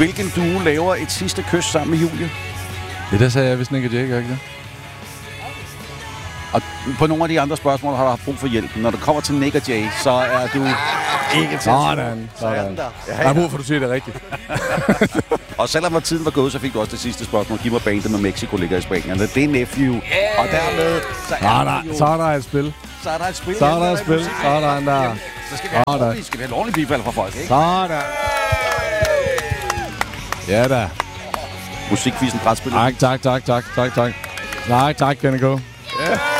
Hvilken duo laver et sidste kys sammen med Julie? Ja, der sagde jeg vist ikke, at jeg ikke det. Og på nogle af de andre spørgsmål har du haft brug for hjælp. Når du kommer til Nick og Jay, så er du ikke til. Sådan. Jeg har brug for, at du siger det rigtigt. Og selvom tiden var gået, så fik du også det sidste spørgsmål. Giv mig bandet med Mexico ligger i Spanien. Det er Nephew. Og dermed, så er der et spil. Så er der et spil. Sådan der. Så skal vi have ordentligt bifald fra folk, ikke? Sådan. Ja da. Musikquizzen brætspillet. Tak, Kenneko.